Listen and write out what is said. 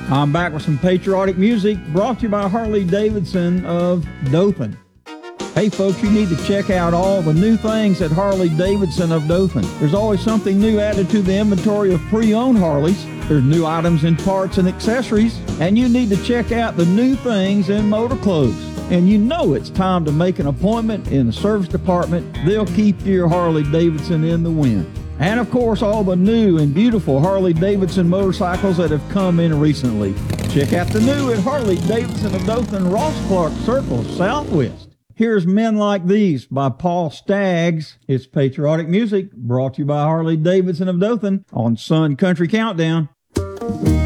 I'm back with some patriotic music brought to you by Harley Davidson of Dothan. Hey folks, you need to check out all the new things at Harley Davidson of Dothan. There's always something new added to the inventory of pre-owned Harleys. There's new items in parts and accessories, and you need to check out the new things in motor clothes. And you know it's time to make an appointment in the service department. They'll keep your Harley Davidson in the wind. And of course, all the new and beautiful Harley Davidson motorcycles that have come in recently. Check out the new at Harley Davidson of Dothan, Ross Clark Circle, Southwest. Here's Men Like These by Paul Staggs. It's patriotic music brought to you by Harley Davidson of Dothan on Sun Country Countdown.